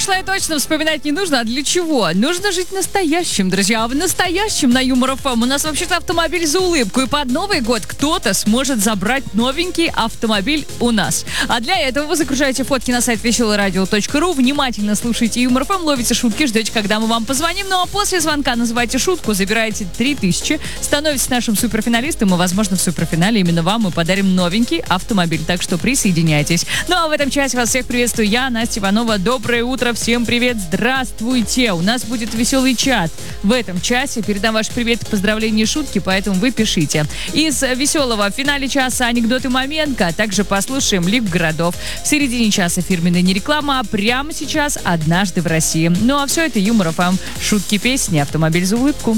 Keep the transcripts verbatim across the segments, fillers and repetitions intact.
прошлое точно вспоминать не нужно. А для чего? Нужно жить настоящим, друзья. А в настоящем на Юмор ФМ у нас вообще-то автомобиль за улыбку. И под Новый год кто-то сможет забрать новенький автомобиль у нас. А для этого вы загружаете фотки на сайт веселое радио точка ру, внимательно слушаете Юмор ФМ, ловите шутки, ждете, когда мы вам позвоним. Ну а после звонка называете шутку, забираете три тысячи, становитесь нашим суперфиналистом, и, возможно, в суперфинале именно вам мы подарим новенький автомобиль. Так что присоединяйтесь. Ну а в этом часе вас всех приветствую я, Настя Иванова. Доброе утро, всем привет, здравствуйте. У нас будет веселый чат в этом часе. Передам ваш привет, поздравления и шутки, поэтому вы пишите. Из веселого в финале часа анекдоты Маменко, а также послушаем лик городов. В середине часа фирменная не реклама, а прямо сейчас «Однажды в России». Ну а все это Юмор ФМ. Шутки, песни, автомобиль за улыбку.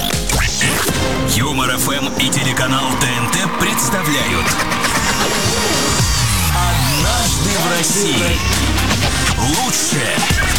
Юмор ФМ и телеканал ТНТ представляют «Однажды в России». Лучшее.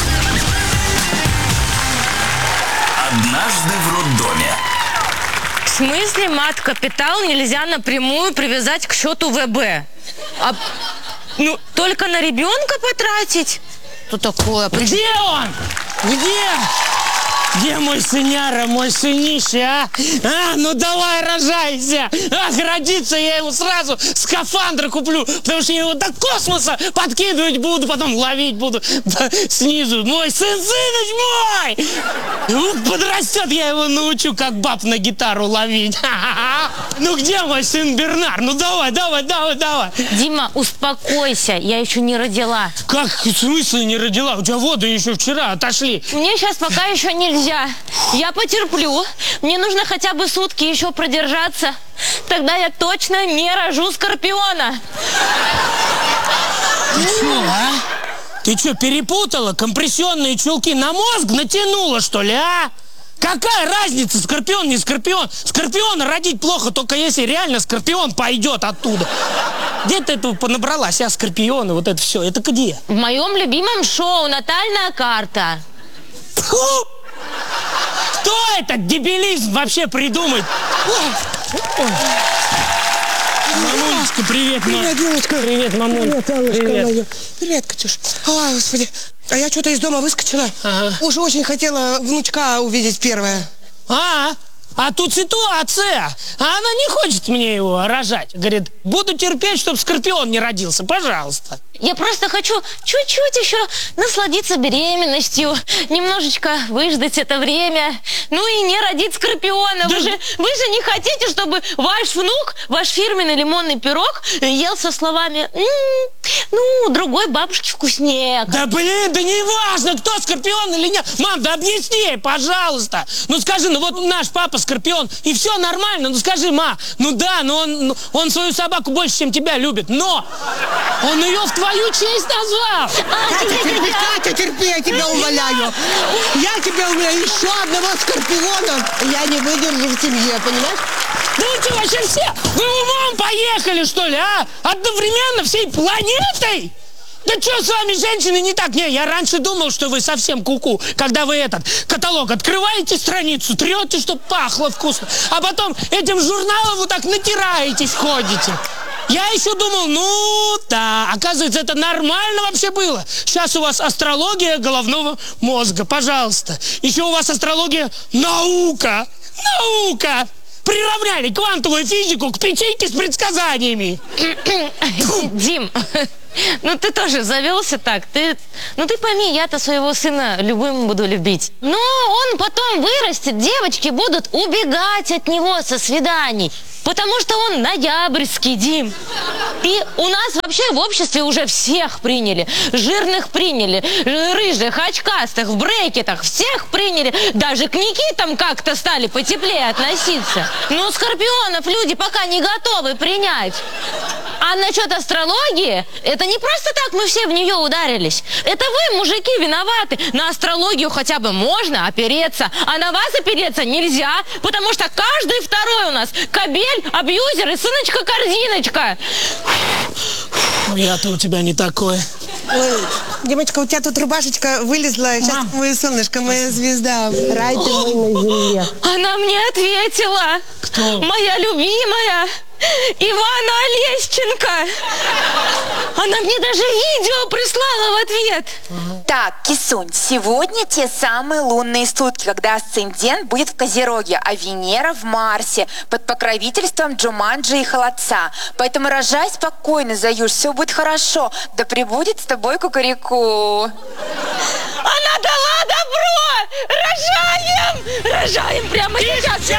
Однажды в роддоме. В смысле мат-капитал нельзя напрямую привязать к счету ВБ? А, ну, только на ребенка потратить? Что такое? Где он? Где? Где мой сыняра, мой сынище, а? А, ну давай рожайся! Ах, родится, я ему сразу скафандр куплю, потому что я его до космоса подкидывать буду, потом ловить буду снизу. Мой сын, сыныч мой! Вот подрастет, я его научу, как баб на гитару ловить. Ну где мой сын Бернар? Ну давай, давай, давай, давай. Дима, успокойся, я еще не родила. Как, в смысле не родила? У тебя воды еще вчера отошли. Мне сейчас пока еще нельзя. Я потерплю. Мне нужно хотя бы сутки еще продержаться. Тогда я точно не рожу скорпиона. Ты что, а? Ты что, перепутала? Компрессионные чулки на мозг натянула, что ли, а? Какая разница, скорпион, не скорпион? Скорпиона родить плохо, только если реально скорпион пойдет оттуда. Где ты этого понабралась, а скорпионы, вот это все, это где? В моем любимом шоу «Натальная карта». Фу! Кто этот дебилизм вообще придумает? Мамулечка, привет, мам. Привет, девочка. Привет, мамуль. Привет, Аллушка Привет. моя. Привет, Катюш. Ой, господи. А я что-то из дома выскочила. Ага. Уж очень хотела внучка увидеть первое. А, а тут ситуация. А она не хочет мне его рожать. Говорит, буду терпеть, чтобы скорпион не родился. Пожалуйста. Я просто хочу чуть-чуть еще насладиться беременностью, немножечко выждать это время, ну и не родить скорпиона. Да. Вы же, вы же не хотите, чтобы ваш внук, ваш фирменный лимонный пирог ел со словами «М-м, ну, другой бабушке вкуснее». Да блин, да не важно, кто скорпион или нет. Мам, да объясни, пожалуйста. Ну скажи, ну вот наш папа скорпион, и все нормально. Ну скажи, ма, ну да, но он, он свою собаку больше, чем тебя любит, но он ее в твою честь назвал. А, Катя, тебе, терпи, тебе. Катя, терпи, я тебя умоляю. Я тебя умоляю, еще одного скорпиона я не выдержу в семье, понимаешь? Да вы что, вообще все? Вы умом поехали, что ли, а? Одновременно всей планетой? Да что с вами, женщины, не так? Не, я раньше думал, что вы совсем куку, когда вы этот каталог открываете страницу, трете, чтобы пахло вкусно, а потом этим журналом вот так натираетесь, ходите. Я еще думал, ну да, оказывается, это нормально вообще было. Сейчас у вас астрология головного мозга, пожалуйста. Еще у вас астрология наука. Наука. Приравняли квантовую физику к печеньке с предсказаниями. Дим, ну ты тоже завелся так. Ты, ну ты пойми, я-то своего сына любым буду любить. Но он потом вырастет, девочки будут убегать от него со свиданий. Потому что он ноябрьский, Дим. И у нас вообще в обществе уже всех приняли. Жирных приняли, рыжих, очкастых, в брекетах. Всех приняли. Даже к Никитам как-то стали потеплее относиться. Но скорпионов люди пока не готовы принять. А насчет астрологии, это не просто так мы все в нее ударились. Это вы, мужики, виноваты. На астрологию хотя бы можно опереться, а на вас опереться нельзя, потому что каждый второй у нас кобель, абьюзер и сыночка-корзиночка. Я-то у тебя не такой. Ой, Димочка, у тебя тут рубашечка вылезла. Сейчас, Мам. мое солнышко, моя звезда. Рай ты мой на земле. Она мне ответила. Кто? Моя любимая. Ивана Олещенко. Она мне даже видео прислала в ответ. Так, Кисунь, сегодня те самые лунные сутки, когда асцендент будет в Козероге, а Венера в Марсе, под покровительством Джуманджи и Холодца. Поэтому рожай спокойно, Заюш, все будет хорошо. Да пребудет с тобой кукареку. Она дала добро! Рожаем! Рожаем прямо сейчас!